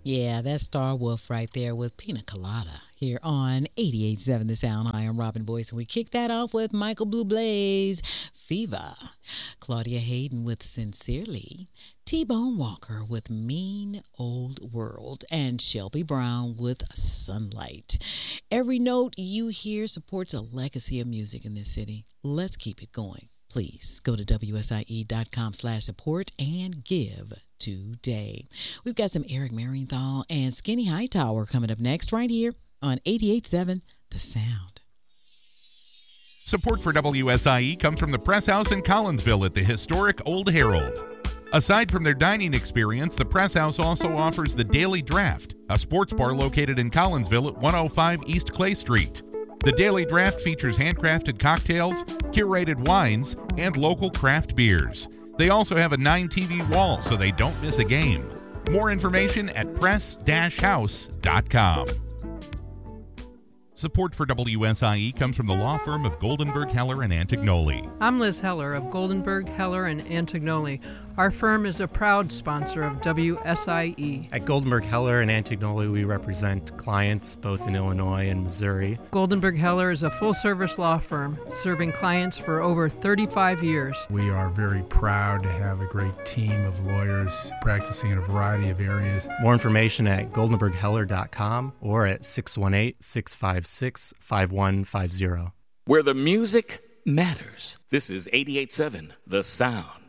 Yeah, that's Star Wolf right there with Pina Colada here on 88.7 The Sound. I am Robin Boyce, and we kick that off with Michael Bublé's Fever, Claudia Hayden with Sincerely, T-Bone Walker with Mean Old World, and Shelby Brown with Sunlight. Every note you hear supports a legacy of music in this city. Let's keep it going. Please go to WSIE.com/support and give today. We've got some Eric Marienthal and Skinny Hightower coming up next right here on 88.7 The Sound. Support for WSIE comes from the Press House in Collinsville at the historic Old Herald. Aside from their dining experience, the Press House also offers the Daily Draft, a sports bar located in Collinsville at 105 East Clay Street. The Daily Draft features handcrafted cocktails, curated wines, and local craft beers. They also have a 9-TV wall so they don't miss a game. More information at press-house.com. Support for WSIE comes from the law firm of Goldenberg, Heller, and Antignoli. I'm Liz Heller of Goldenberg, Heller, and Antignoli. Our firm is a proud sponsor of WSIE. At Goldenberg, Heller, and Antignoli, we represent clients both in Illinois and Missouri. Goldenberg, Heller is a full-service law firm serving clients for over 35 years. We are very proud to have a great team of lawyers practicing in a variety of areas. More information at goldenbergheller.com or at 618-656-5150. Where the music matters. This is 88.7 The Sound.